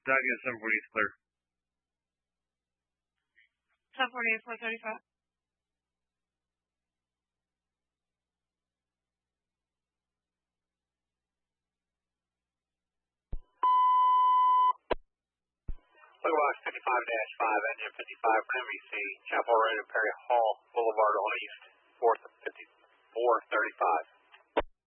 Again, 740 is clear. 748, 435. Box 55-5, engine 55 from NBC, Chapel Road and Perry Hall Boulevard on East, 435.